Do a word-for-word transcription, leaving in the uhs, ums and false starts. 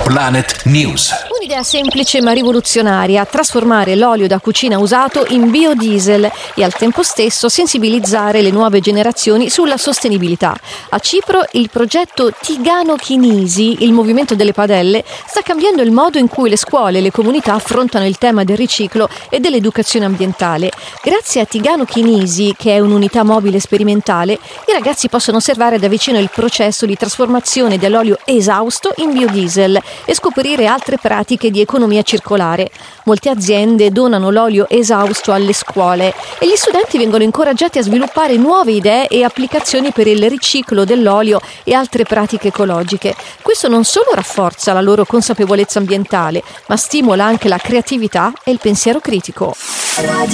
Planet News. Un'idea semplice ma rivoluzionaria: trasformare l'olio da cucina usato in biodiesel e al tempo stesso sensibilizzare le nuove generazioni sulla sostenibilità. A Cipro il progetto Tigano Chinisi, il movimento delle padelle, sta cambiando il modo in cui le scuole e le comunità affrontano il tema del riciclo e dell'educazione ambientale. Grazie a Tigano Chinisi, che è un'unità mobile sperimentale, i ragazzi possono osservare da vicino il processo di trasformazione dell'olio esausto in biodiesel e scoprire altre pratiche di economia circolare. Molte aziende donano l'olio esausto alle scuole e gli studenti vengono incoraggiati a sviluppare nuove idee e applicazioni per il riciclo dell'olio e altre pratiche ecologiche. Questo non solo rafforza la loro consapevolezza ambientale, ma stimola anche la creatività e il pensiero critico.